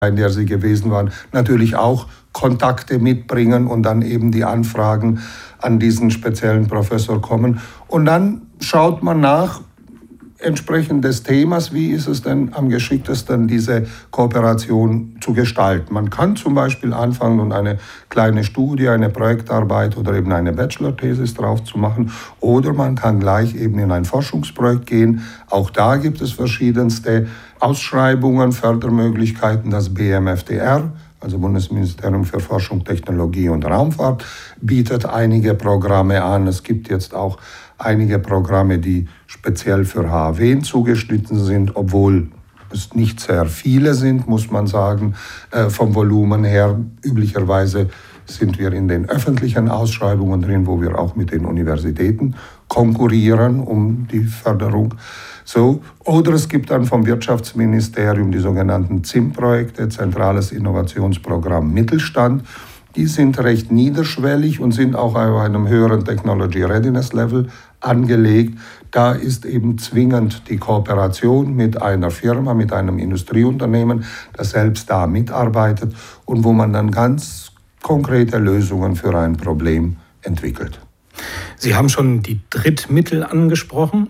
in der Sie gewesen waren, natürlich auch Kontakte mitbringen und dann eben die Anfragen an diesen speziellen Professor kommen. Und dann schaut man nach, entsprechend des Themas, wie ist es denn am geschicktesten, diese Kooperation zu gestalten. Man kann zum Beispiel anfangen und eine kleine Studie, eine Projektarbeit oder eben eine Bachelor-Thesis drauf zu machen. Oder man kann gleich eben in ein Forschungsprojekt gehen. Auch da gibt es verschiedenste Ausschreibungen, Fördermöglichkeiten. Das BMFDR, also Bundesministerium für Forschung, Technologie und Raumfahrt, bietet einige Programme an. Es gibt jetzt auch einige Programme, die speziell für HAW zugeschnitten sind, obwohl es nicht sehr viele sind, muss man sagen, vom Volumen her. Üblicherweise sind wir in den öffentlichen Ausschreibungen drin, wo wir auch mit den Universitäten konkurrieren um die Förderung. So. Oder es gibt dann vom Wirtschaftsministerium die sogenannten ZIM-Projekte, Zentrales Innovationsprogramm Mittelstand. Die sind recht niederschwellig und sind auch auf einem höheren Technology Readiness Level angelegt. Da ist eben zwingend die Kooperation mit einer Firma, mit einem Industrieunternehmen, das selbst da mitarbeitet und wo man dann ganz konkrete Lösungen für ein Problem entwickelt. Sie haben schon die Drittmittel angesprochen.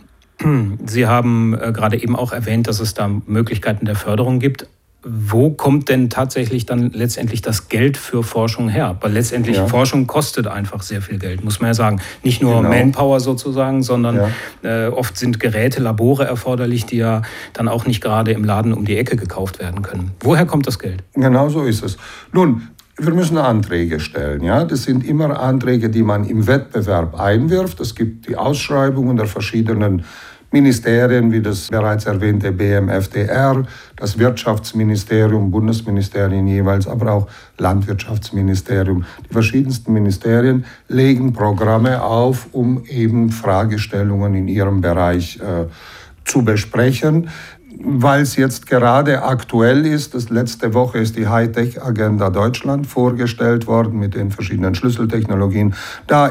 Sie haben gerade eben auch erwähnt, dass es da Möglichkeiten der Förderung gibt. Wo kommt denn tatsächlich dann letztendlich das Geld für Forschung her? Weil letztendlich Forschung kostet einfach sehr viel Geld, muss man ja sagen. Nicht nur Manpower sozusagen, sondern oft sind Geräte, Labore erforderlich, die ja dann auch nicht gerade im Laden um die Ecke gekauft werden können. Woher kommt das Geld? Genau so ist es. Nun, wir müssen Anträge stellen. Ja? Das sind immer Anträge, die man im Wettbewerb einwirft. Es gibt die Ausschreibungen der verschiedenen Ministerien, wie das bereits erwähnte BMFDR, das Wirtschaftsministerium, Bundesministerien jeweils, aber auch Landwirtschaftsministerium. Die verschiedensten Ministerien legen Programme auf, um eben Fragestellungen in ihrem Bereich zu besprechen. Weil es jetzt gerade aktuell ist, letzte Woche ist die Hightech-Agenda Deutschland vorgestellt worden mit den verschiedenen Schlüsseltechnologien. Da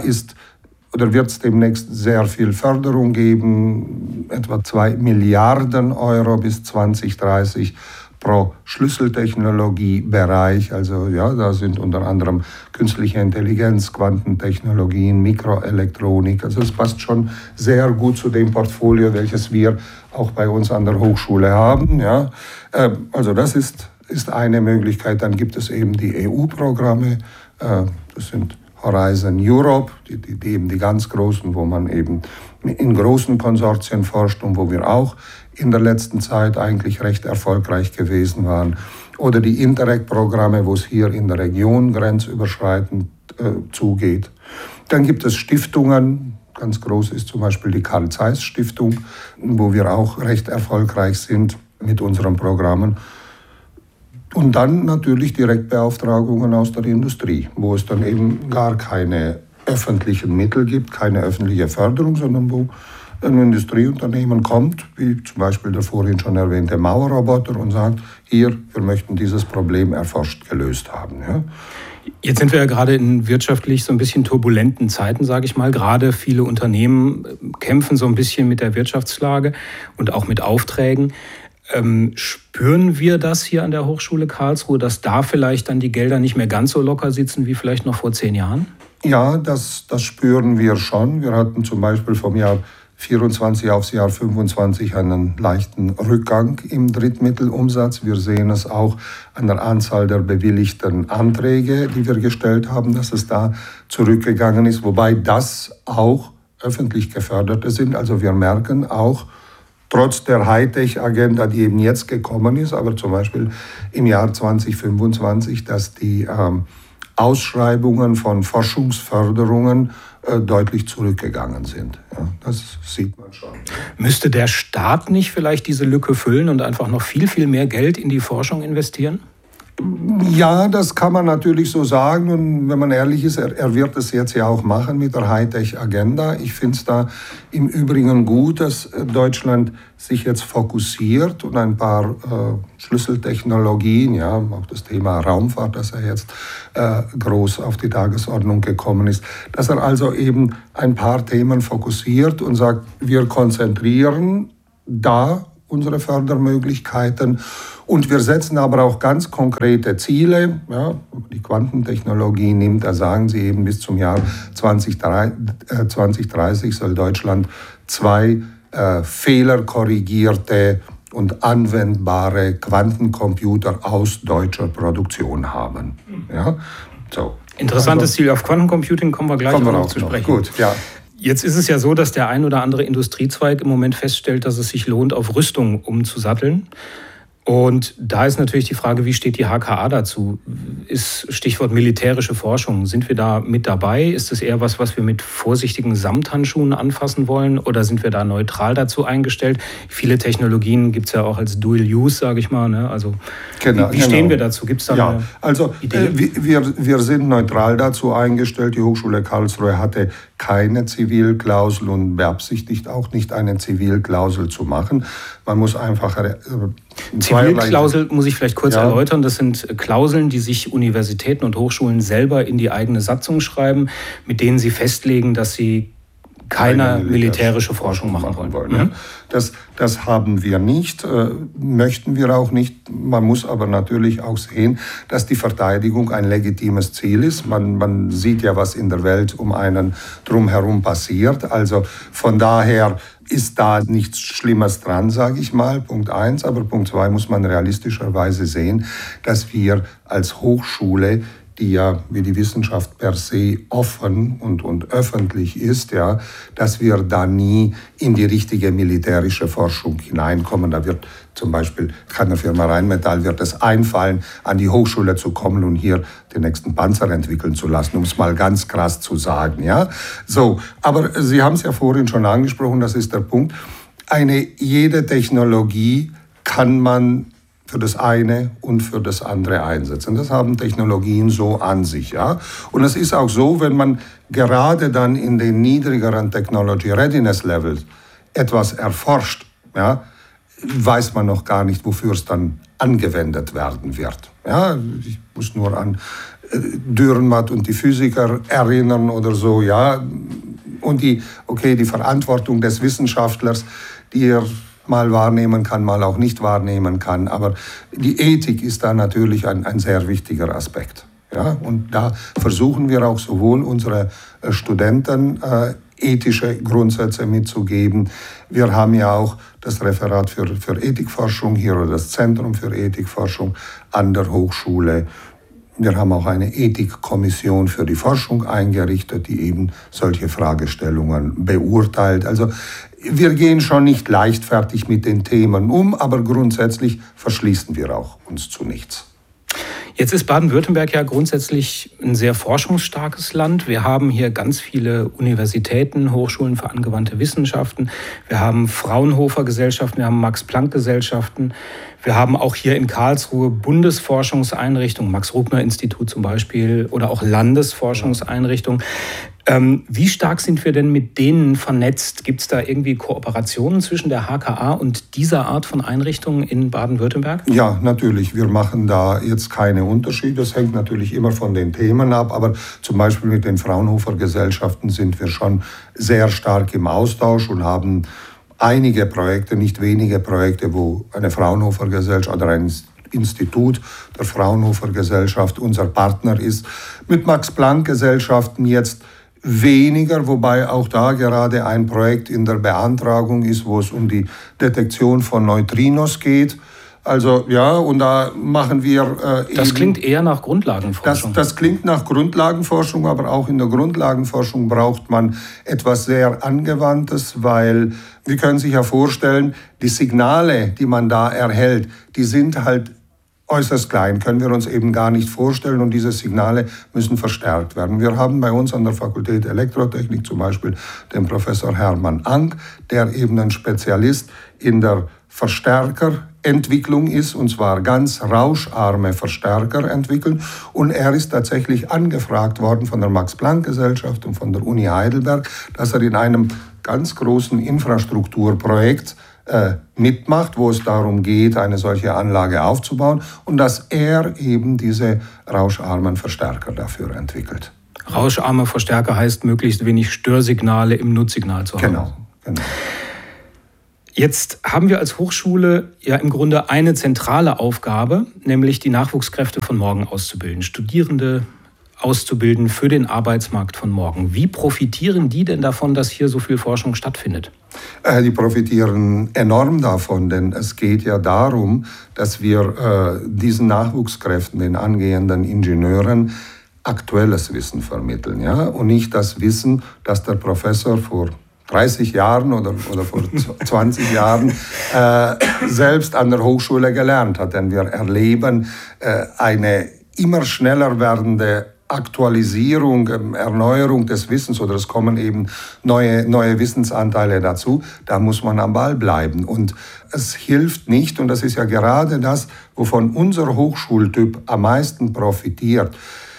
wird es demnächst sehr viel Förderung geben, etwa 2 Milliarden Euro bis 2030 pro Schlüsseltechnologiebereich. Also da sind unter anderem künstliche Intelligenz, Quantentechnologien, Mikroelektronik. Also es passt schon sehr gut zu dem Portfolio, welches wir auch bei uns an der Hochschule haben. Ja. Also das ist eine Möglichkeit. Dann gibt es eben die EU-Programme. Das sind Horizon Europe, die eben die ganz großen, wo man eben in großen Konsortien forscht und wo wir auch in der letzten Zeit eigentlich recht erfolgreich gewesen waren. Oder die Interreg-Programme, wo es hier in der Region grenzüberschreitend zugeht. Dann gibt es Stiftungen. Ganz groß ist zum Beispiel die Carl-Zeiss-Stiftung, wo wir auch recht erfolgreich sind mit unseren Programmen. Und dann natürlich Direktbeauftragungen aus der Industrie, wo es dann eben gar keine öffentlichen Mittel gibt, keine öffentliche Förderung, sondern wo ein Industrieunternehmen kommt, wie zum Beispiel der vorhin schon erwähnte Mauerroboter, und sagt, hier, wir möchten dieses Problem erforscht, gelöst haben. Ja. Jetzt sind wir ja gerade in wirtschaftlich so ein bisschen turbulenten Zeiten, sage ich mal. Gerade viele Unternehmen kämpfen so ein bisschen mit der Wirtschaftslage und auch mit Aufträgen. Spüren wir das hier an der Hochschule Karlsruhe, dass da vielleicht dann die Gelder nicht mehr ganz so locker sitzen wie vielleicht noch vor 10 Jahren? Ja, das spüren wir schon. Wir hatten zum Beispiel vom Jahr 24 aufs Jahr 25 einen leichten Rückgang im Drittmittelumsatz. Wir sehen es auch an der Anzahl der bewilligten Anträge, die wir gestellt haben, dass es da zurückgegangen ist, wobei das auch öffentlich geförderte sind. Also wir merken auch, trotz der Hightech-Agenda, die eben jetzt gekommen ist, aber zum Beispiel im Jahr 2025, dass die Ausschreibungen von Forschungsförderungen deutlich zurückgegangen sind. Ja, das sieht man schon. Müsste der Staat nicht vielleicht diese Lücke füllen und einfach noch viel, viel mehr Geld in die Forschung investieren? Ja, das kann man natürlich so sagen. Und wenn man ehrlich ist, er wird es jetzt ja auch machen mit der Hightech-Agenda. Ich finde es da im Übrigen gut, dass Deutschland sich jetzt fokussiert und ein paar Schlüsseltechnologien, ja, auch das Thema Raumfahrt, das ja jetzt groß auf die Tagesordnung gekommen ist, dass er also eben ein paar Themen fokussiert und sagt, wir konzentrieren da unsere Fördermöglichkeiten. Und wir setzen aber auch ganz konkrete Ziele. Ja, die Quantentechnologie nimmt, da sagen Sie eben, bis zum Jahr 2030 soll Deutschland 2 fehlerkorrigierte und anwendbare Quantencomputer aus deutscher Produktion haben. Ja, so. Interessantes Ziel. Auf Quantencomputing kommen wir gleich noch zu sprechen. Gut, ja. Jetzt ist es ja so, dass der ein oder andere Industriezweig im Moment feststellt, dass es sich lohnt, auf Rüstung umzusatteln. Und da ist natürlich die Frage, wie steht die HKA dazu? Ist Stichwort militärische Forschung. Sind wir da mit dabei? Ist es eher was wir mit vorsichtigen Samthandschuhen anfassen wollen? Oder sind wir da neutral dazu eingestellt? Viele Technologien gibt es ja auch als Dual-Use, sage ich mal. Ne? Also wie stehen wir dazu? Gibt es da eine Idee? Wir sind neutral dazu eingestellt. Die Hochschule Karlsruhe hatte keine Zivilklausel und beabsichtigt auch nicht, eine Zivilklausel zu machen. Man muss einfach... Zivilklausel muss ich vielleicht kurz erläutern. Das sind Klauseln, die sich Universitäten und Hochschulen selber in die eigene Satzung schreiben, mit denen sie festlegen, dass sie keine militärische Forschung machen wollen. Ja. Das haben wir nicht, möchten wir auch nicht. Man muss aber natürlich auch sehen, dass die Verteidigung ein legitimes Ziel ist. Man sieht ja, was in der Welt um einen drumherum passiert. Also von daher ist da nichts Schlimmes dran, sage ich mal, Punkt 1. Aber Punkt 2 muss man realistischerweise sehen, dass wir als Hochschule, die ja wie die Wissenschaft per se offen und öffentlich ist, ja, dass wir da nie in die richtige militärische Forschung hineinkommen. Da wird zum Beispiel keiner Firma Rheinmetall wird es einfallen, an die Hochschule zu kommen und hier den nächsten Panzer entwickeln zu lassen, um es mal ganz krass zu sagen. Ja? So, aber Sie haben es ja vorhin schon angesprochen, das ist der Punkt. Jede Technologie kann man für das eine und für das andere einsetzen. Das haben Technologien so an sich. Ja? Und es ist auch so, wenn man gerade dann in den niedrigeren Technology Readiness Levels etwas erforscht, ja, weiß man noch gar nicht, wofür es dann angewendet werden wird. Ja? Ich muss nur an Dürrenmatt und die Physiker erinnern oder so. Ja? Und die Verantwortung des Wissenschaftlers, die er mal wahrnehmen kann, mal auch nicht wahrnehmen kann. Aber die Ethik ist da natürlich ein sehr wichtiger Aspekt. Ja? Und da versuchen wir auch sowohl unsere Studenten ethische Grundsätze mitzugeben. Wir haben ja auch das Referat für Ethikforschung hier oder das Zentrum für Ethikforschung an der Hochschule. Wir haben auch eine Ethikkommission für die Forschung eingerichtet, die eben solche Fragestellungen beurteilt. Also wir gehen schon nicht leichtfertig mit den Themen um, aber grundsätzlich verschließen wir auch uns zu nichts. Jetzt ist Baden-Württemberg ja grundsätzlich ein sehr forschungsstarkes Land. Wir haben hier ganz viele Universitäten, Hochschulen für angewandte Wissenschaften. Wir haben Fraunhofer-Gesellschaften, wir haben Max-Planck-Gesellschaften. Wir haben auch hier in Karlsruhe Bundesforschungseinrichtungen, Max-Rubner-Institut zum Beispiel oder auch Landesforschungseinrichtungen. Wie stark sind wir denn mit denen vernetzt? Gibt es da irgendwie Kooperationen zwischen der HKA und dieser Art von Einrichtungen in Baden-Württemberg? Ja, natürlich. Wir machen da jetzt keine Unterschiede. Das hängt natürlich immer von den Themen ab. Aber zum Beispiel mit den Fraunhofer-Gesellschaften sind wir schon sehr stark im Austausch und haben einige Projekte, nicht wenige Projekte, wo eine Fraunhofer-Gesellschaft oder ein Institut der Fraunhofer-Gesellschaft unser Partner ist. Mit Max-Planck-Gesellschaften jetzt weniger, wobei auch da gerade ein Projekt in der Beantragung ist, wo es um die Detektion von Neutrinos geht. Also ja, und da machen wir... das klingt eher nach Grundlagenforschung. Das klingt nach Grundlagenforschung, aber auch in der Grundlagenforschung braucht man etwas sehr Angewandtes, weil, Sie können sich ja vorstellen, die Signale, die man da erhält, die sind halt äußerst klein, können wir uns eben gar nicht vorstellen und diese Signale müssen verstärkt werden. Wir haben bei uns an der Fakultät Elektrotechnik zum Beispiel den Professor Hermann Ank, der eben ein Spezialist in der Verstärkerentwicklung ist, und zwar ganz rauscharme Verstärker entwickeln. Und er ist tatsächlich angefragt worden von der Max-Planck-Gesellschaft und von der Uni Heidelberg, dass er in einem ganz großen Infrastrukturprojekt mitmacht, wo es darum geht, eine solche Anlage aufzubauen und dass er eben diese rauscharmen Verstärker dafür entwickelt. Rauscharme Verstärker heißt möglichst wenig Störsignale im Nutzsignal zu haben. Genau. Jetzt haben wir als Hochschule ja im Grunde eine zentrale Aufgabe, nämlich die Nachwuchskräfte von morgen auszubilden, Studierende auszubilden für den Arbeitsmarkt von morgen. Wie profitieren die denn davon, dass hier so viel Forschung stattfindet? Die profitieren enorm davon, denn es geht ja darum, dass wir diesen Nachwuchskräften, den angehenden Ingenieuren, aktuelles Wissen vermitteln, ja? Und nicht das Wissen, das der Professor vor 30 Jahren oder vor 20 Jahren selbst an der Hochschule gelernt hat. Denn wir erleben eine immer schneller werdende Aktualisierung, Erneuerung des Wissens, oder es kommen eben neue Wissensanteile dazu. Da muss man am Ball bleiben. Und es hilft nicht, und das ist ja gerade das, wovon unser Hochschultyp am meisten profitiert.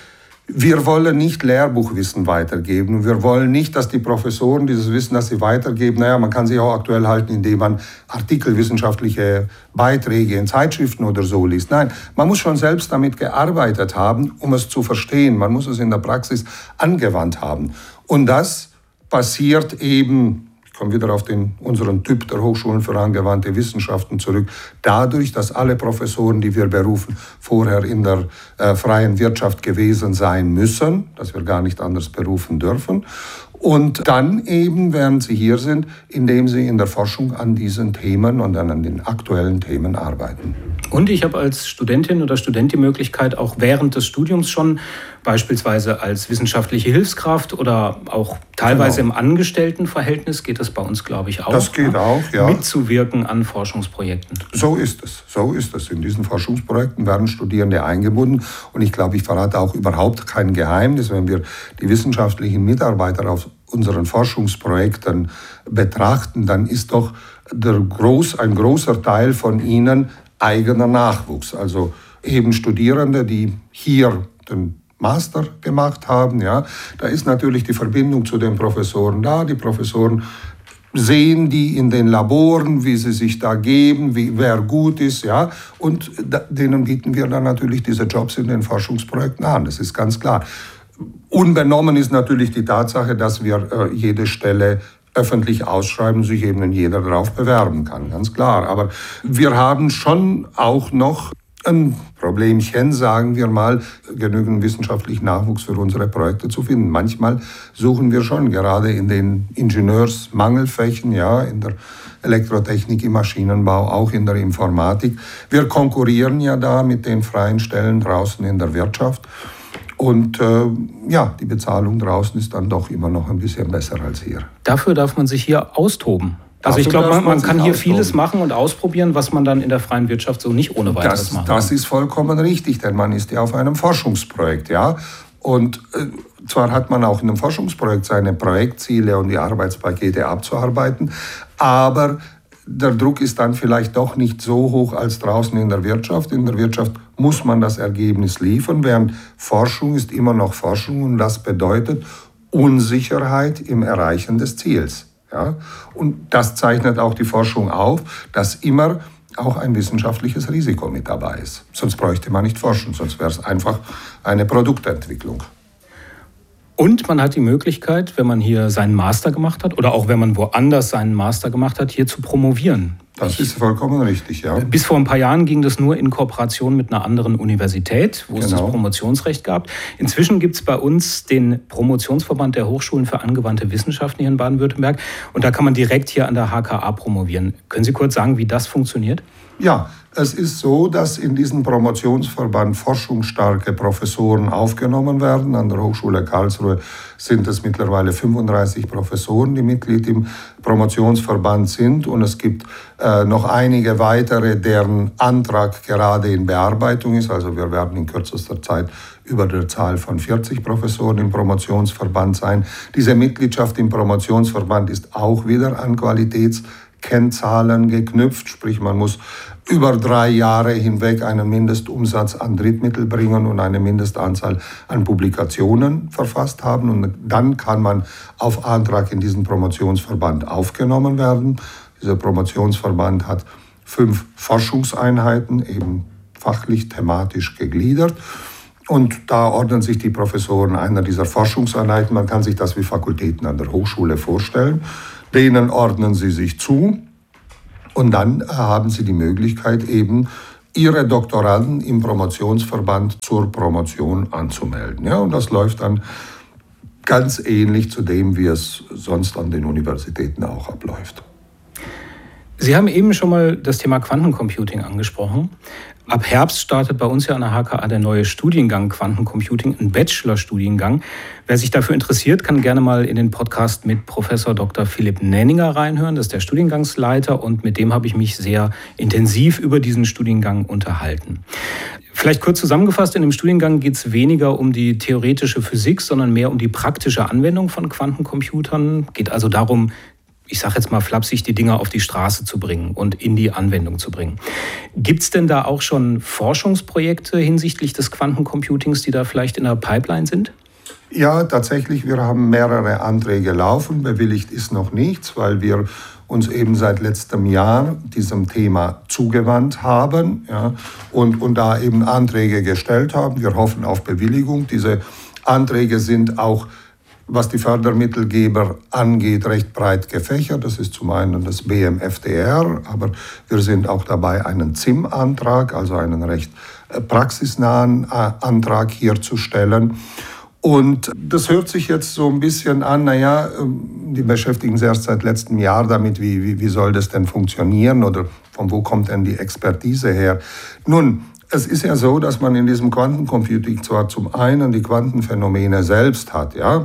Wir wollen nicht Lehrbuchwissen weitergeben. Wir wollen nicht, dass die Professoren dieses Wissen, das sie weitergeben, man kann sich auch aktuell halten, indem man artikelwissenschaftliche Beiträge in Zeitschriften oder so liest. Nein, man muss schon selbst damit gearbeitet haben, um es zu verstehen. Man muss es in der Praxis angewandt haben. Und das passiert eben, ich komme wieder auf unseren Typ der Hochschulen für angewandte Wissenschaften zurück, dadurch, dass alle Professoren, die wir berufen, vorher in der freien Wirtschaft gewesen sein müssen, dass wir gar nicht anders berufen dürfen. Und dann eben, während sie hier sind, indem sie in der Forschung an diesen Themen und an den aktuellen Themen arbeiten. Und ich habe als Studentin oder Student die Möglichkeit, auch während des Studiums schon beispielsweise als wissenschaftliche Hilfskraft oder auch teilweise im Angestelltenverhältnis, geht das bei uns, glaube ich, auch. Das geht auch, ja. Mitzuwirken an Forschungsprojekten. So ist es. In diesen Forschungsprojekten werden Studierende eingebunden. Und ich glaube, ich verrate auch überhaupt kein Geheimnis, wenn wir die wissenschaftlichen Mitarbeiter auf unseren Forschungsprojekten betrachten, dann ist doch ein großer Teil von ihnen eigener Nachwuchs. Also eben Studierende, die hier den Master gemacht haben. Ja. Da ist natürlich die Verbindung zu den Professoren da. Die Professoren sehen die in den Laboren, wie sie sich da geben, wer gut ist. Ja. Und denen bieten wir dann natürlich diese Jobs in den Forschungsprojekten an. Das ist ganz klar. Unbenommen ist natürlich die Tatsache, dass wir jede Stelle öffentlich ausschreiben, sich eben jeder darauf bewerben kann, ganz klar. Aber wir haben schon auch noch ein Problemchen, sagen wir mal, genügend wissenschaftlichen Nachwuchs für unsere Projekte zu finden. Manchmal suchen wir schon, gerade in den Ingenieursmangelfächen, ja, in der Elektrotechnik, im Maschinenbau, auch in der Informatik. Wir konkurrieren ja da mit den freien Stellen draußen in der Wirtschaft. Und die Bezahlung draußen ist dann doch immer noch ein bisschen besser als hier. Dafür darf man sich hier austoben. Also ich glaube, man kann hier vieles machen und ausprobieren, was man dann in der freien Wirtschaft so nicht ohne weiteres machen kann. Das ist vollkommen richtig, denn man ist ja auf einem Forschungsprojekt, ja. Und zwar hat man auch in einem Forschungsprojekt seine Projektziele und die Arbeitspakete abzuarbeiten, aber der Druck ist dann vielleicht doch nicht so hoch als draußen in der Wirtschaft. In der Wirtschaft muss man das Ergebnis liefern, während Forschung ist immer noch Forschung und das bedeutet Unsicherheit im Erreichen des Ziels. Ja? Und das zeichnet auch die Forschung auf, dass immer auch ein wissenschaftliches Risiko mit dabei ist. Sonst bräuchte man nicht forschen, sonst wäre es einfach eine Produktentwicklung. Und man hat die Möglichkeit, wenn man hier seinen Master gemacht hat oder auch wenn man woanders seinen Master gemacht hat, hier zu promovieren. Das ist vollkommen richtig, ja. Bis vor ein paar Jahren ging das nur in Kooperation mit einer anderen Universität, wo es das Promotionsrecht gab. Inzwischen gibt es bei uns den Promotionsverband der Hochschulen für angewandte Wissenschaften hier in Baden-Württemberg. Und da kann man direkt hier an der HKA promovieren. Können Sie kurz sagen, wie das funktioniert? Ja, es ist so, dass in diesen Promotionsverband forschungsstarke Professoren aufgenommen werden. An der Hochschule Karlsruhe sind es mittlerweile 35 Professoren, die Mitglied im Promotionsverband sind. Und es gibt noch einige weitere, deren Antrag gerade in Bearbeitung ist. Also wir werden in kürzester Zeit über der Zahl von 40 Professoren im Promotionsverband sein. Diese Mitgliedschaft im Promotionsverband ist auch wieder an Qualitätskennzahlen geknüpft, sprich man muss über 3 Jahre hinweg einen Mindestumsatz an Drittmittel bringen und eine Mindestanzahl an Publikationen verfasst haben. Und dann kann man auf Antrag in diesen Promotionsverband aufgenommen werden. Dieser Promotionsverband hat 5 Forschungseinheiten, eben fachlich, thematisch gegliedert. Und da ordnen sich die Professoren einer dieser Forschungseinheiten. Man kann sich das wie Fakultäten an der Hochschule vorstellen. Denen ordnen sie sich zu. Und dann haben sie die Möglichkeit eben, ihre Doktoranden im Promotionsverband zur Promotion anzumelden. Ja, und das läuft dann ganz ähnlich zu dem, wie es sonst an den Universitäten auch abläuft. Sie haben eben schon mal das Thema Quantencomputing angesprochen. Ab Herbst startet bei uns ja an der HKA der neue Studiengang Quantencomputing, ein Bachelorstudiengang. Wer sich dafür interessiert, kann gerne mal in den Podcast mit Professor Dr. Philipp Nenninger reinhören. Das ist der Studiengangsleiter und mit dem habe ich mich sehr intensiv über diesen Studiengang unterhalten. Vielleicht kurz zusammengefasst, in dem Studiengang geht es weniger um die theoretische Physik, sondern mehr um die praktische Anwendung von Quantencomputern. Geht also darum, ich sage jetzt mal flapsig, die Dinger auf die Straße zu bringen und in die Anwendung zu bringen. Gibt es denn da auch schon Forschungsprojekte hinsichtlich des Quantencomputings, die da vielleicht in der Pipeline sind? Ja, tatsächlich. Wir haben mehrere Anträge laufen. Bewilligt ist noch nichts, weil wir uns eben seit letztem Jahr diesem Thema zugewandt haben, ja, und da eben Anträge gestellt haben. Wir hoffen auf Bewilligung. Diese Anträge sind auch, was die Fördermittelgeber angeht, recht breit gefächert. Das ist zum einen das BMFDR, aber wir sind auch dabei, einen ZIM-Antrag, also einen recht praxisnahen Antrag hier zu stellen. Und das hört sich jetzt so ein bisschen an, naja, die beschäftigen sich erst seit letztem Jahr damit, wie soll das denn funktionieren oder von wo kommt denn die Expertise her? Nun, es ist ja so, dass man in diesem Quantencomputing zwar zum einen die Quantenphänomene selbst hat, ja,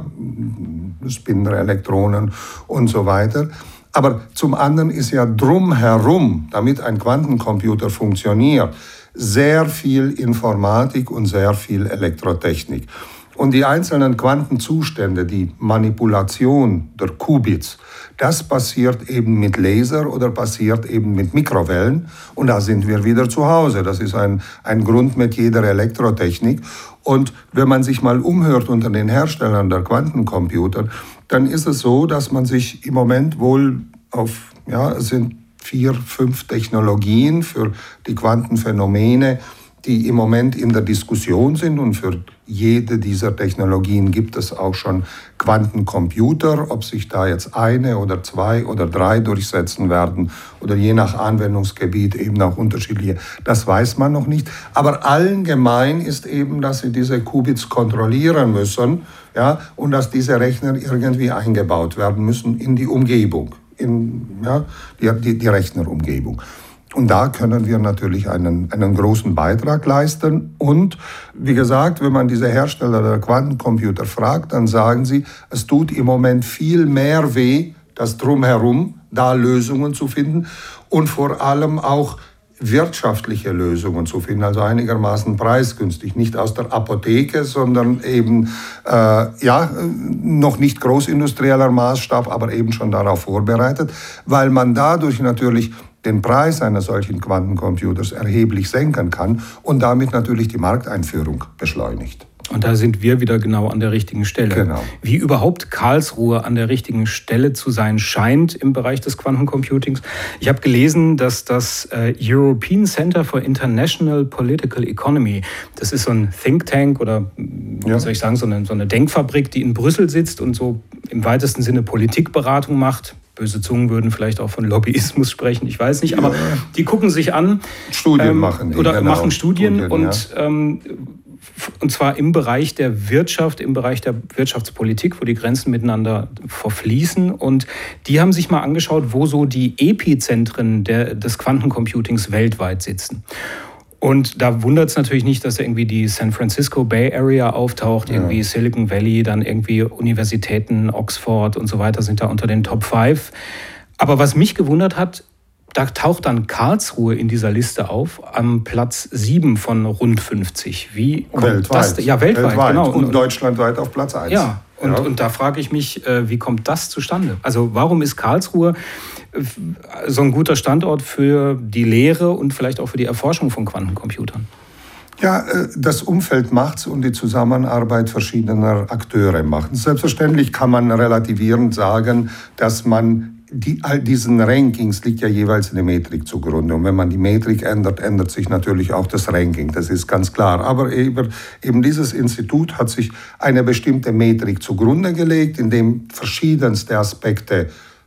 Spinnerelektronen und so weiter, aber zum anderen ist ja drumherum, damit ein Quantencomputer funktioniert, sehr viel Informatik und sehr viel Elektrotechnik. Und die einzelnen Quantenzustände, die Manipulation der Qubits, das passiert eben mit Laser oder passiert eben mit Mikrowellen. Und da sind wir wieder zu Hause. Das ist ein Grund mit jeder Elektrotechnik. Und wenn man sich mal umhört unter den Herstellern der Quantencomputer, dann ist es so, dass man sich im Moment wohl auf, ja, es sind 4, 5 Technologien für die Quantenphänomene, die im Moment in der Diskussion sind, und für jede dieser Technologien gibt es auch schon Quantencomputer. Ob sich da jetzt eine oder 2 oder 3 durchsetzen werden oder je nach Anwendungsgebiet eben auch unterschiedliche, das weiß man noch nicht. Aber allen gemein ist eben, dass sie diese Qubits kontrollieren müssen, ja, und dass diese Rechner irgendwie eingebaut werden müssen in die Umgebung, in die Rechnerumgebung. Und da können wir natürlich einen großen Beitrag leisten. Und wie gesagt, wenn man diese Hersteller der Quantencomputer fragt, dann sagen sie, es tut im Moment viel mehr weh, das Drumherum, da Lösungen zu finden und vor allem auch wirtschaftliche Lösungen zu finden, also einigermaßen preisgünstig, nicht aus der Apotheke, sondern eben noch nicht großindustrieller Maßstab, aber eben schon darauf vorbereitet, weil man dadurch natürlich den Preis eines solchen Quantencomputers erheblich senken kann und damit natürlich die Markteinführung beschleunigt. Und da sind wir wieder genau an der richtigen Stelle. Genau. Wie überhaupt Karlsruhe an der richtigen Stelle zu sein scheint im Bereich des Quantencomputings. Ich habe gelesen, dass das European Center for International Political Economy, das ist so ein Think Tank oder wie soll ich sagen, so eine Denkfabrik, die in Brüssel sitzt und so im weitesten Sinne Politikberatung macht. Böse Zungen würden vielleicht auch von Lobbyismus sprechen, ich weiß nicht, aber die gucken sich an. Studien machen die. Oder genau. machen Studien und zwar im Bereich der Wirtschaft, im Bereich der Wirtschaftspolitik, wo die Grenzen miteinander verfließen. Und die haben sich mal angeschaut, wo so die Epizentren des Quantencomputings weltweit sitzen. Und da wundert es natürlich nicht, dass irgendwie die San Francisco Bay Area auftaucht, irgendwie Silicon Valley, dann irgendwie Universitäten, Oxford und so weiter sind da unter den Top 5. Aber was mich gewundert hat, da taucht dann Karlsruhe in dieser Liste auf, am Platz 7 von rund 50. Wie kommt weltweit. Das? Ja, weltweit, genau. Und deutschlandweit auf Platz 1. Ja, und da frage ich mich, wie kommt das zustande? Also warum ist Karlsruhe so ein guter Standort für die Lehre und vielleicht auch für die Erforschung von Quantencomputern? Ja, das Umfeld macht's und die Zusammenarbeit verschiedener Akteure macht. Selbstverständlich kann man relativierend sagen, dass man all diesen Rankings liegt ja jeweils eine Metrik zugrunde. Und wenn man die Metrik ändert, ändert sich natürlich auch das Ranking. Das ist ganz klar. Aber eben dieses Institut hat sich eine bestimmte Metrik zugrunde gelegt, in dem verschiedenste Aspekte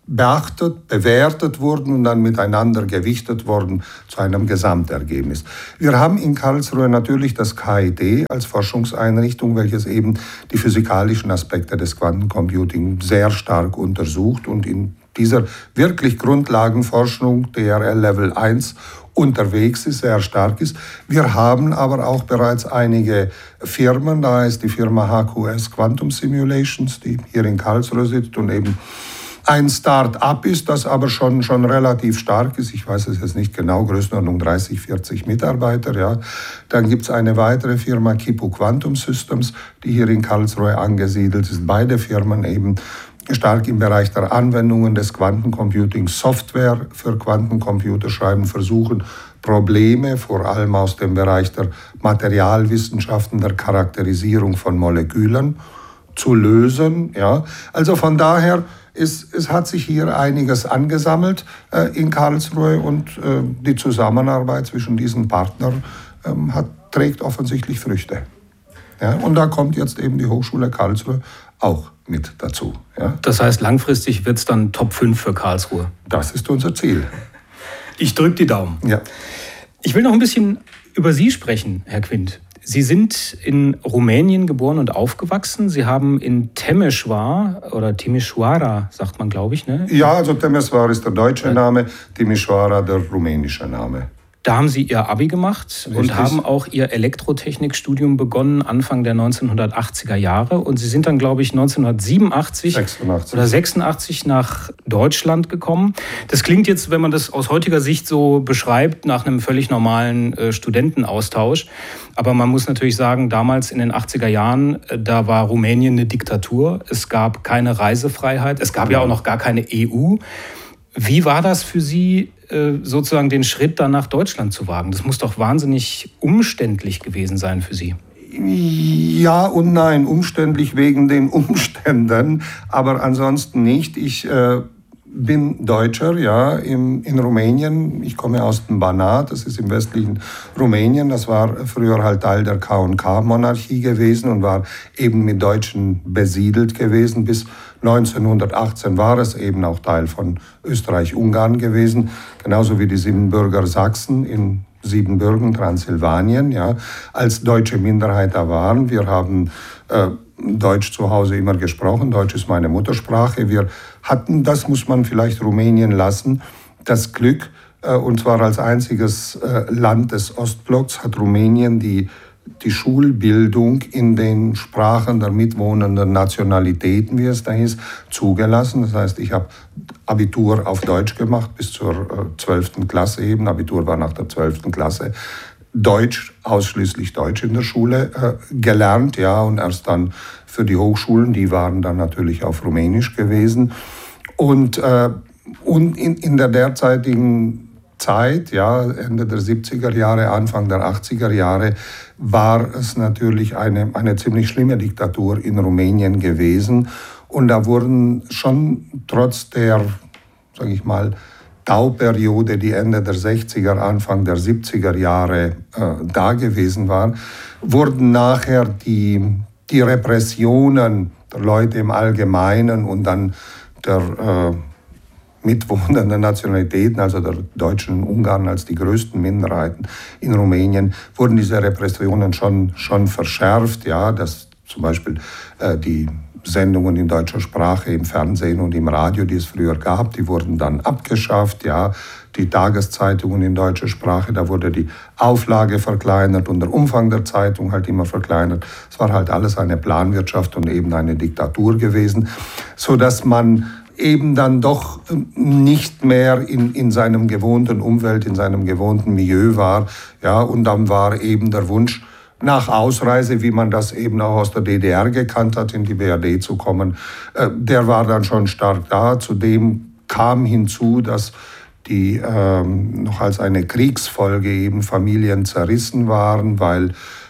beachtet, bewertet wurden und dann miteinander gewichtet wurden zu einem Gesamtergebnis. Wir haben in Karlsruhe natürlich das KIT als Forschungseinrichtung, welches eben die physikalischen Aspekte des Quantencomputing sehr stark untersucht und in dieser wirklich Grundlagenforschung, DRL Level 1, unterwegs ist, sehr stark ist. Wir haben aber auch bereits einige Firmen, da ist die Firma HQS Quantum Simulations, die hier in Karlsruhe sitzt und eben ein Start-up ist, das aber schon relativ stark ist. Ich weiß es jetzt nicht genau, Größenordnung 30, 40 Mitarbeiter. Ja. Dann gibt es eine weitere Firma, Kipu Quantum Systems, die hier in Karlsruhe angesiedelt ist. Beide Firmen eben stark im Bereich der Anwendungen des Quantencomputing, Software für Quantencomputer schreiben, versuchen Probleme, vor allem aus dem Bereich der Materialwissenschaften, der Charakterisierung von Molekülen zu lösen. Ja. Also von daher, es hat sich hier einiges angesammelt in Karlsruhe und die Zusammenarbeit zwischen diesen Partnern trägt offensichtlich Früchte. Ja. Und da kommt jetzt eben die Hochschule Karlsruhe auch mit dazu. Ja. Das heißt, langfristig wird es dann Top 5 für Karlsruhe? Das ist unser Ziel. Ich drücke die Daumen. Ja. Ich will noch ein bisschen über Sie sprechen, Herr Quint. Sie sind in Rumänien geboren und aufgewachsen. Sie haben in Timișoara oder Timișoara, sagt man, glaube ich, ne? Ja, also Timișoara ist der deutsche Name, Timișoara der rumänische Name. Da haben Sie Ihr Abi gemacht. Richtig. Und haben auch Ihr Elektrotechnikstudium begonnen Anfang der 1980er Jahre. Und Sie sind dann, glaube ich, 1987 oder 86 nach Deutschland gekommen. Das klingt jetzt, wenn man das aus heutiger Sicht so beschreibt, nach einem völlig normalen Studentenaustausch. Aber man muss natürlich sagen, damals in den 80er Jahren, da war Rumänien eine Diktatur. Es gab keine Reisefreiheit. Es gab ja auch noch gar keine EU. Wie war das für Sie, sozusagen den Schritt dann nach Deutschland zu wagen? Das muss doch wahnsinnig umständlich gewesen sein für Sie. Ja und nein, umständlich wegen den Umständen, aber ansonsten nicht. Ich bin Deutscher, ja, in Rumänien. Ich komme aus dem Banat, das ist im westlichen Rumänien. Das war früher halt Teil der K&K-Monarchie gewesen und war eben mit Deutschen besiedelt gewesen. Bis 1918 war es eben auch Teil von Österreich-Ungarn gewesen, genauso wie die Siebenbürger Sachsen in Siebenbürgen, Transsilvanien, ja, als deutsche Minderheit da waren. Wir haben Deutsch zu Hause immer gesprochen, Deutsch ist meine Muttersprache. Wir hatten, das muss man vielleicht Rumänien lassen, das Glück, und zwar als einziges Land des Ostblocks hat Rumänien die Schulbildung in den Sprachen der mitwohnenden Nationalitäten, wie es da hieß, zugelassen. Das heißt, ich habe Abitur auf Deutsch gemacht bis zur 12. Klasse eben. Abitur war nach der 12. Klasse. Deutsch, ausschließlich Deutsch in der Schule gelernt, ja, und erst dann für die Hochschulen, die waren dann natürlich auf Rumänisch gewesen. Und in der derzeitigen Zeit, ja, Ende der 70er Jahre, Anfang der 80er Jahre, war es natürlich eine ziemlich schlimme Diktatur in Rumänien gewesen. Und da wurden schon trotz der, sage ich mal, Tauperiode, die Ende der 60er, Anfang der 70er Jahre da gewesen war, wurden nachher die Repressionen der Leute im Allgemeinen und dann der mitwohnenden Nationalitäten, also der Deutschen und Ungarn als die größten Minderheiten in Rumänien, wurden diese Repressionen schon verschärft, ja, dass zum Beispiel die Sendungen in deutscher Sprache im Fernsehen und im Radio, die es früher gab, die wurden dann abgeschafft, ja, die Tageszeitungen in deutscher Sprache, da wurde die Auflage verkleinert und der Umfang der Zeitung halt immer verkleinert. Es war halt alles eine Planwirtschaft und eben eine Diktatur gewesen, sodass man eben dann doch nicht mehr in seinem gewohnten Umfeld, in seinem gewohnten Milieu war. Ja, und dann war eben der Wunsch nach Ausreise, wie man das eben auch aus der DDR gekannt hat, in die BRD zu kommen, der war dann schon stark da. Zudem kam hinzu, dass die noch als eine Kriegsfolge eben Familien zerrissen waren, weil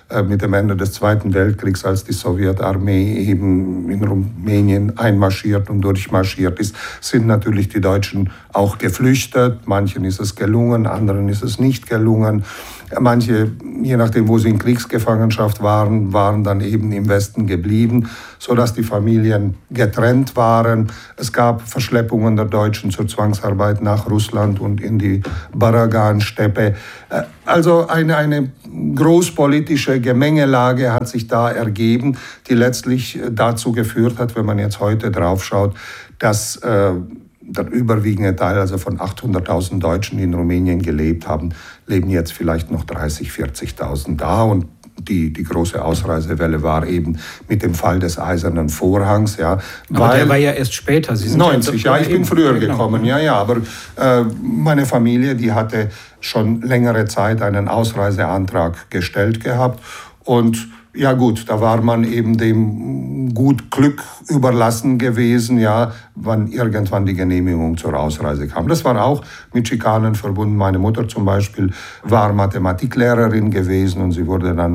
mit dem Ende des Zweiten Weltkriegs, als die Sowjetarmee eben in Rumänien einmarschiert und durchmarschiert ist, sind natürlich die Deutschen auch geflüchtet. Manchen ist es gelungen, anderen ist es nicht gelungen. Manche, je nachdem, wo sie in Kriegsgefangenschaft waren, waren dann eben im Westen geblieben, sodass die Familien getrennt waren. Es gab Verschleppungen der Deutschen zur Zwangsarbeit nach Russland und in die Baragan-Steppe. Also eine großpolitische Gemengelage hat sich da ergeben, die letztlich dazu geführt hat, wenn man jetzt heute drauf schaut, dass der überwiegende Teil, also von 800.000 Deutschen, die in Rumänien gelebt haben, leben jetzt vielleicht noch 30.000, 40.000 da. Und die große Ausreisewelle war eben mit dem Fall des Eisernen Vorhangs. Ja, aber der war ja erst später. Sie sind 90, ja, ich bin früher gekommen. Ja, aber meine Familie, die hatte schon längere Zeit einen Ausreiseantrag gestellt gehabt. Und ja gut, da war man eben dem gut Glück überlassen gewesen, ja, wann irgendwann die Genehmigung zur Ausreise kam. Das war auch mit Schikanen verbunden. Meine Mutter zum Beispiel war Mathematiklehrerin gewesen und sie wurde dann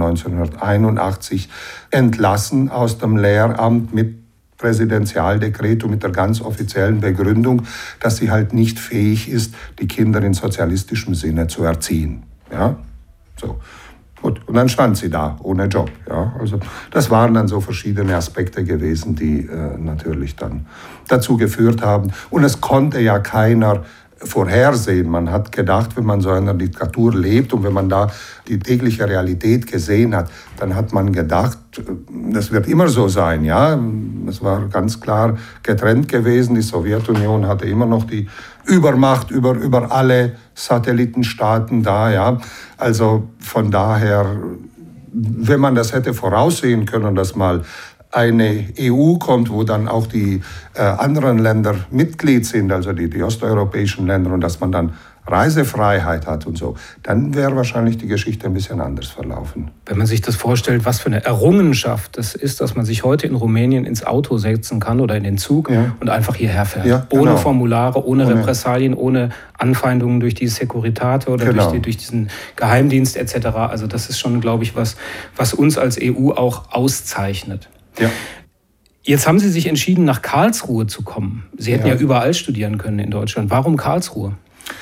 1981 entlassen aus dem Lehramt mit Präsidentialdekret und mit der ganz offiziellen Begründung, dass sie halt nicht fähig ist, die Kinder in sozialistischem Sinne zu erziehen. Ja, so. Gut. Und dann stand sie da, ohne Job. Ja. Also das waren dann so verschiedene Aspekte gewesen, die natürlich dann dazu geführt haben. Und es konnte ja keiner vorhersehen. Man hat gedacht, wenn man so in einer Diktatur lebt und wenn man da die tägliche Realität gesehen hat, dann hat man gedacht, das wird immer so sein. Ja, es war ganz klar getrennt gewesen. Die Sowjetunion hatte immer noch die Übermacht über alle Satellitenstaaten da. Ja, also von daher, wenn man das hätte voraussehen können, dass mal eine EU kommt, wo dann auch die anderen Länder Mitglied sind, also die osteuropäischen Länder, und dass man dann Reisefreiheit hat und so, dann wäre wahrscheinlich die Geschichte ein bisschen anders verlaufen. Wenn man sich das vorstellt, was für eine Errungenschaft das ist, dass man sich heute in Rumänien ins Auto setzen kann oder in den Zug und einfach hierher fährt. Ja, genau. Ohne Formulare, ohne Repressalien, ohne Anfeindungen durch die Securitate oder durch diesen Geheimdienst etc. Also das ist schon, glaube ich, was uns als EU auch auszeichnet. Ja. Jetzt haben Sie sich entschieden, nach Karlsruhe zu kommen. Sie hätten ja überall studieren können in Deutschland. Warum Karlsruhe?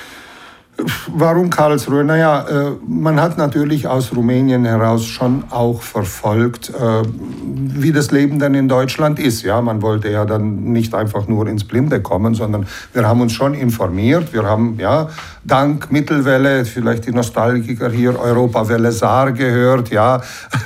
Warum Karlsruhe? Naja, man hat natürlich aus Rumänien heraus schon auch verfolgt, wie das Leben dann in Deutschland ist. Ja, man wollte ja dann nicht einfach nur ins Blinde kommen, sondern wir haben uns schon informiert. Wir haben ja dank Mittelwelle, vielleicht die Nostalgiker hier, Europawelle Saar gehört. Ja,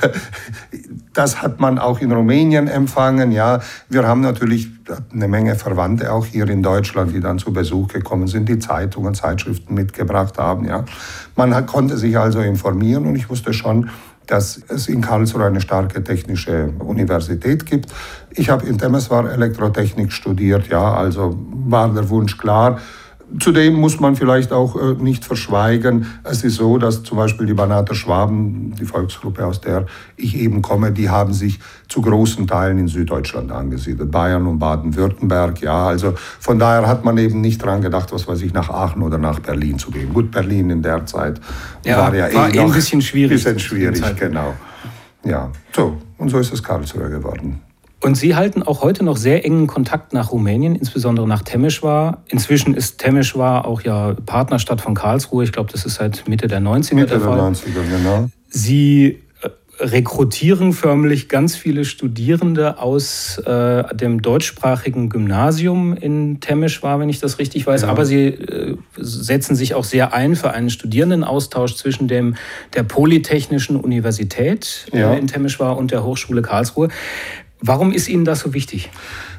das hat man auch in Rumänien empfangen. Ja, wir haben natürlich eine Menge Verwandte auch hier in Deutschland, die dann zu Besuch gekommen sind, die Zeitungen, Zeitschriften mitgebracht haben. Ja, man konnte sich also informieren und ich wusste schon, dass es in Karlsruhe eine starke technische Universität gibt. Ich habe in Temeswar Elektrotechnik studiert. Ja, also war der Wunsch klar. Zudem muss man vielleicht auch nicht verschweigen, es ist so, dass zum Beispiel die Banater Schwaben, die Volksgruppe, aus der ich eben komme, die haben sich zu großen Teilen in Süddeutschland angesiedelt, Bayern und Baden-Württemberg. Ja, also von daher hat man eben nicht dran gedacht, was weiß ich, nach Aachen oder nach Berlin zu gehen. Gut, Berlin in der Zeit war ein bisschen schwierig. Genau. Ja, so, und so ist es Karlsruhe geworden. Und Sie halten auch heute noch sehr engen Kontakt nach Rumänien, insbesondere nach Temeschwar. Inzwischen ist Temeschwar auch ja Partnerstadt von Karlsruhe. Ich glaube, das ist seit Mitte der 90er der Fall. Mitte der 90er, genau. Sie rekrutieren förmlich ganz viele Studierende aus dem deutschsprachigen Gymnasium in Temeschwar, wenn ich das richtig weiß. Ja. Aber Sie setzen sich auch sehr ein für einen Studierendenaustausch zwischen der Polytechnischen Universität in Temeschwar und der Hochschule Karlsruhe. Warum ist Ihnen das so wichtig?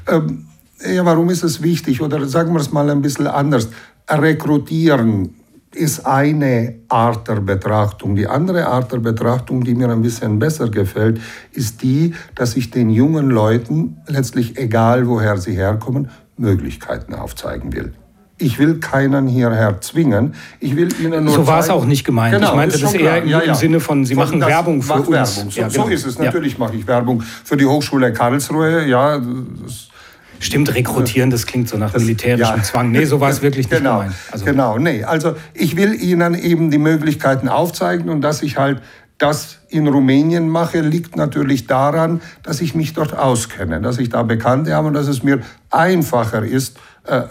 Warum ist es wichtig? Oder sagen wir es mal ein bisschen anders. Rekrutieren ist eine Art der Betrachtung. Die andere Art der Betrachtung, die mir ein bisschen besser gefällt, ist die, dass ich den jungen Leuten, letztlich egal woher sie herkommen, Möglichkeiten aufzeigen will. Ich will keinen hierher zwingen. Ich will ihnen nur so war es auch nicht gemeint. Genau, ich meinte das eher im Sinne von, Sie machen Werbung für uns. Werbung. So ist es. Natürlich mache ich Werbung für die Hochschule Karlsruhe. Ja, stimmt, rekrutieren, das klingt so nach militärischem Zwang. Nee, so war es wirklich nicht gemeint. Also ich will ihnen eben die Möglichkeiten aufzeigen und dass ich halt das in Rumänien mache, liegt natürlich daran, dass ich mich dort auskenne, dass ich da Bekannte habe und dass es mir einfacher ist,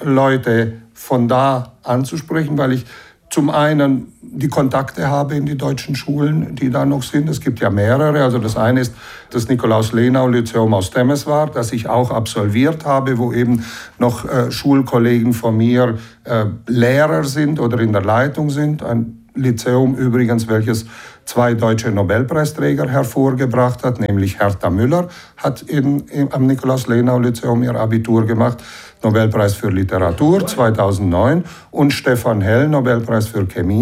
Leute von da anzusprechen, weil ich zum einen die Kontakte habe in die deutschen Schulen, die da noch sind. Es gibt ja mehrere. Also das eine ist das Nikolaus-Lenau-Lyzeum aus Temeswar, das ich auch absolviert habe, wo eben noch Schulkollegen von mir Lehrer sind oder in der Leitung sind. Ein Lyzeum übrigens, welches 2 deutsche Nobelpreisträger hervorgebracht hat, nämlich Hertha Müller hat am Nikolaus-Lenau-Lyzeum ihr Abitur gemacht, Nobelpreis für Literatur 2009 und Stefan Hell, Nobelpreis für Chemie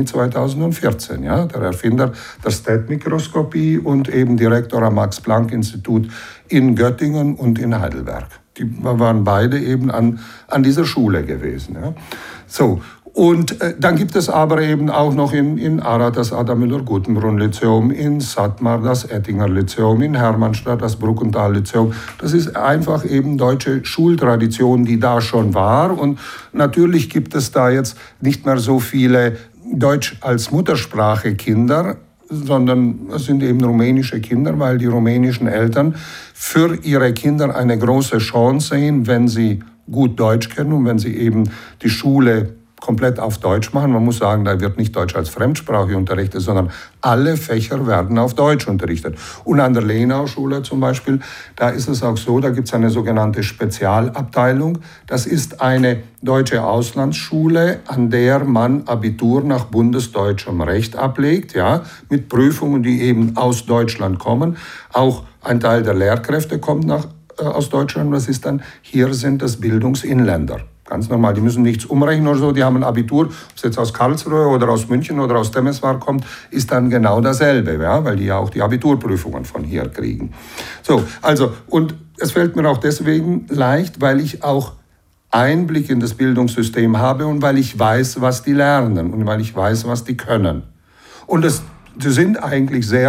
2014, ja, der Erfinder der STED-Mikroskopie und eben Direktor am Max-Planck-Institut in Göttingen und in Heidelberg. Die waren beide eben an dieser Schule gewesen. Ja. So. Und dann gibt es aber eben auch noch in Arad das Adam-Müller-Gutenbrunn-Lyzeum, in Satmar das Ettinger-Lyzeum, in Hermannstadt das Bruckenthal-Lyzeum. Das ist einfach eben deutsche Schultradition, die da schon war. Und natürlich gibt es da jetzt nicht mehr so viele Deutsch als Muttersprache Kinder, sondern es sind eben rumänische Kinder, weil die rumänischen Eltern für ihre Kinder eine große Chance sehen, wenn sie gut Deutsch kennen und wenn sie eben die Schule komplett auf Deutsch machen. Man muss sagen, da wird nicht Deutsch als Fremdsprache unterrichtet, sondern alle Fächer werden auf Deutsch unterrichtet. Und an der Lenau-Schule zum Beispiel, da ist es auch so, da gibt es eine sogenannte Spezialabteilung. Das ist eine deutsche Auslandsschule, an der man Abitur nach bundesdeutschem Recht ablegt, ja, mit Prüfungen, die eben aus Deutschland kommen. Auch ein Teil der Lehrkräfte kommt aus Deutschland. Was ist dann? Hier sind das Bildungsinländer. Ganz normal, die müssen nichts umrechnen oder so, die haben ein Abitur, ob es jetzt aus Karlsruhe oder aus München oder aus Temeswar kommt, ist dann genau dasselbe, ja, weil die ja auch die Abiturprüfungen von hier kriegen. So, also, und es fällt mir auch deswegen leicht, weil ich auch Einblick in das Bildungssystem habe und weil ich weiß, was die lernen und weil ich weiß, was die können. Und sie sind eigentlich sehr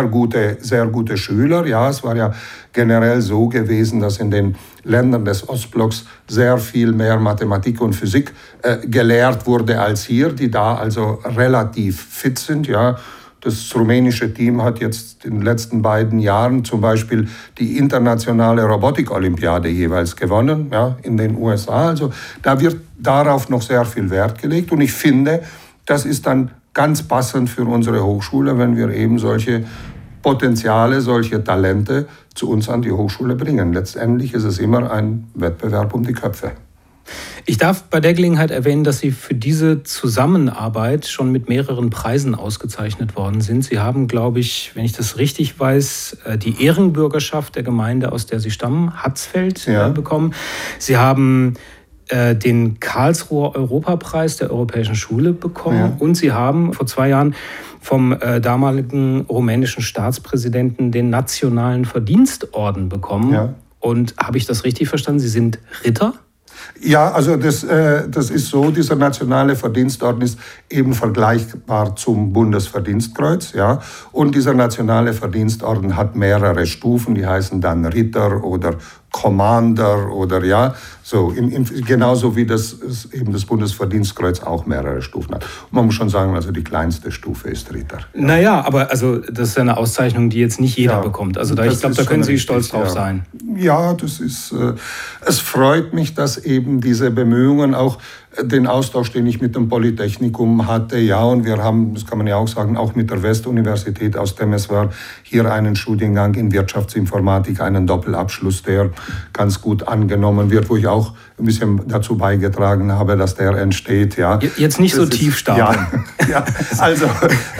gute Schüler. Ja, es war ja generell so gewesen, dass in den Ländern des Ostblocks sehr viel mehr Mathematik und Physik gelehrt wurde als hier, die da also relativ fit sind. Ja. Das rumänische Team hat jetzt in den letzten beiden Jahren zum Beispiel die internationale Robotik-Olympiade jeweils gewonnen, ja, in den USA. Also da wird darauf noch sehr viel Wert gelegt. Und ich finde, das ist dann ganz passend für unsere Hochschule, wenn wir eben solche Potenziale, solche Talente zu uns an die Hochschule bringen. Letztendlich ist es immer ein Wettbewerb um die Köpfe. Ich darf bei der Gelegenheit erwähnen, dass Sie für diese Zusammenarbeit schon mit mehreren Preisen ausgezeichnet worden sind. Sie haben, glaube ich, wenn ich das richtig weiß, die Ehrenbürgerschaft der Gemeinde, aus der Sie stammen, Hatzfeld, bekommen. Sie haben den Karlsruher Europapreis der Europäischen Schule bekommen und Sie haben vor 2 Jahren vom damaligen rumänischen Staatspräsidenten den Nationalen Verdienstorden bekommen. Ja. Und habe ich das richtig verstanden? Sie sind Ritter? Ja, also das ist so, dieser Nationale Verdienstorden ist eben vergleichbar zum Bundesverdienstkreuz. Ja? Und dieser Nationale Verdienstorden hat mehrere Stufen, die heißen dann Ritter oder Commander oder ja, so genauso wie das Bundesverdienstkreuz auch mehrere Stufen hat. Und man muss schon sagen, also die kleinste Stufe ist Ritter. Ja. Naja, aber also das ist eine Auszeichnung, die jetzt nicht jeder bekommt. Also ich glaube, da können Sie stolz drauf sein. Ja, das ist. Es freut mich, dass eben diese Bemühungen auch den Austausch, den ich mit dem Polytechnikum hatte, ja, und wir haben, das kann man ja auch sagen, auch mit der Westuniversität aus Temeswar hier einen Studiengang in Wirtschaftsinformatik, einen Doppelabschluss, der ganz gut angenommen wird, wo ich auch ein bisschen dazu beigetragen habe, dass der entsteht. Ja. Jetzt nicht das so tief starten. Ja, also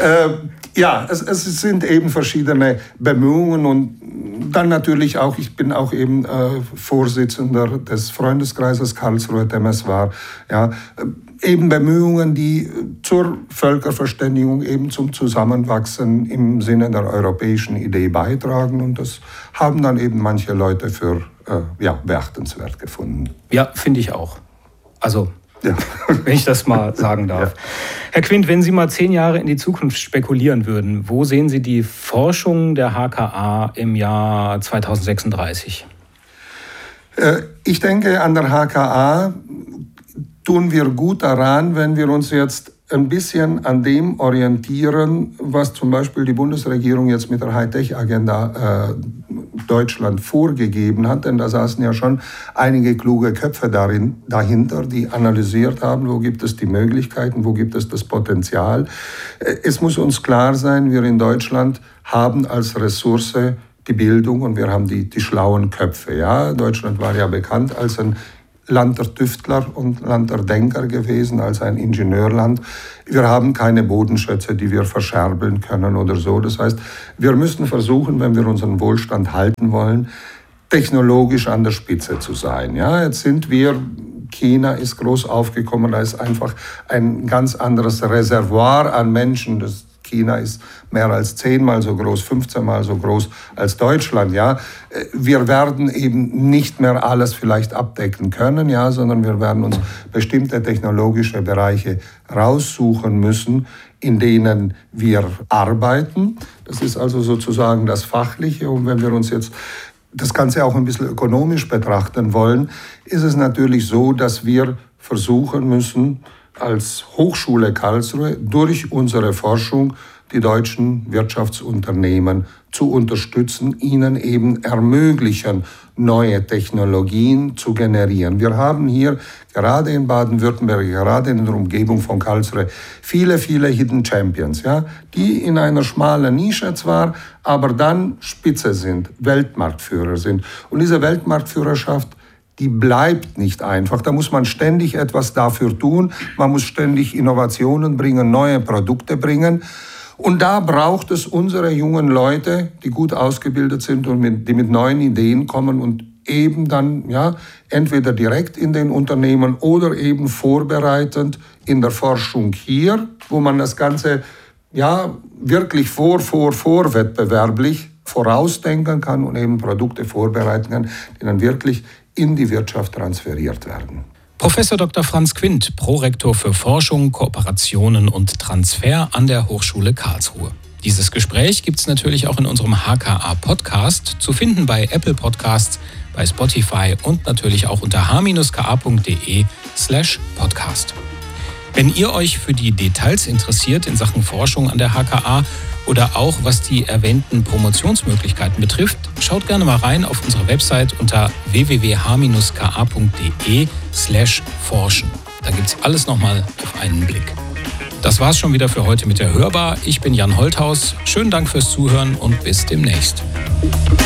es sind eben verschiedene Bemühungen und dann natürlich auch, ich bin auch eben Vorsitzender des Freundeskreises Karlsruhe-Temeswar, ja, eben Bemühungen, die zur Völkerverständigung, eben zum Zusammenwachsen im Sinne der europäischen Idee beitragen und das haben dann eben manche Leute für beachtenswert gefunden. Ja, finde ich auch. Also wenn ich das mal sagen darf. Ja. Herr Quint, wenn Sie mal 10 Jahre in die Zukunft spekulieren würden, wo sehen Sie die Forschung der HKA im Jahr 2036? Ich denke, an der HKA tun wir gut daran, wenn wir uns jetzt ein bisschen an dem orientieren, was zum Beispiel die Bundesregierung jetzt mit der Hightech-Agenda Deutschland vorgegeben hat. Denn da saßen ja schon einige kluge Köpfe dahinter, die analysiert haben, wo gibt es die Möglichkeiten, wo gibt es das Potenzial. Es muss uns klar sein, wir in Deutschland haben als Ressource die Bildung und wir haben die schlauen Köpfe. Ja? Deutschland war ja bekannt als ein Land der Tüftler und Land der Denker gewesen, als ein Ingenieurland. Wir haben keine Bodenschätze, die wir verscherbeln können oder so. Das heißt, wir müssen versuchen, wenn wir unseren Wohlstand halten wollen, technologisch an der Spitze zu sein. Ja, jetzt sind wir, China ist groß aufgekommen, da ist einfach ein ganz anderes Reservoir an Menschen. China ist mehr als 10-mal so groß, 15-mal so groß als Deutschland. Ja. Wir werden eben nicht mehr alles vielleicht abdecken können, ja, sondern wir werden uns bestimmte technologische Bereiche raussuchen müssen, in denen wir arbeiten. Das ist also sozusagen das Fachliche. Und wenn wir uns jetzt das Ganze auch ein bisschen ökonomisch betrachten wollen, ist es natürlich so, dass wir versuchen müssen, als Hochschule Karlsruhe durch unsere Forschung die deutschen Wirtschaftsunternehmen zu unterstützen, ihnen eben ermöglichen, neue Technologien zu generieren. Wir haben hier gerade in Baden-Württemberg, gerade in der Umgebung von Karlsruhe, viele Hidden Champions, ja, die in einer schmalen Nische zwar, aber dann Spitze sind, Weltmarktführer sind. Und diese Weltmarktführerschaft, die bleibt nicht einfach. Da muss man ständig etwas dafür tun. Man muss ständig Innovationen bringen, neue Produkte bringen. Und da braucht es unsere jungen Leute, die gut ausgebildet sind und die mit neuen Ideen kommen und eben dann ja entweder direkt in den Unternehmen oder eben vorbereitend in der Forschung hier, wo man das Ganze ja wirklich vorwettbewerblich vorausdenken kann und eben Produkte vorbereiten kann, die dann wirklich in die Wirtschaft transferiert werden. Professor Dr. Franz Quint, Prorektor für Forschung, Kooperationen und Transfer an der Hochschule Karlsruhe. Dieses Gespräch gibt es natürlich auch in unserem HKA-Podcast, zu finden bei Apple Podcasts, bei Spotify und natürlich auch unter h-ka.de/podcast. Wenn ihr euch für die Details interessiert in Sachen Forschung an der HKA oder auch was die erwähnten Promotionsmöglichkeiten betrifft, schaut gerne mal rein auf unsere Website unter www.h-ka.de/forschen. Da gibt es alles nochmal auf einen Blick. Das war's schon wieder für heute mit der Hörbar. Ich bin Jan Holthaus. Schönen Dank fürs Zuhören und bis demnächst.